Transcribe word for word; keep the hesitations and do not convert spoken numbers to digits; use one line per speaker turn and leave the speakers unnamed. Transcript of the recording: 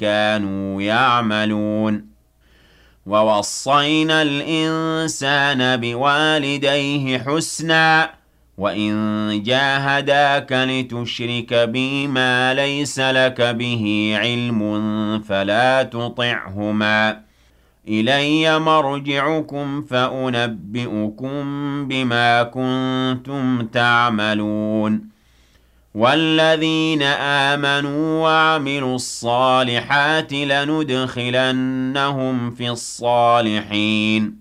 كانوا يعملون ووصينا الإنسان بوالديه حسنا وإن جاهداك لتشرك بي ما ليس لك به علم فلا تطعهما إلي مرجعكم فأنبئكم بما كنتم تعملون والذين آمنوا وعملوا الصالحات لندخلنهم في الصالحين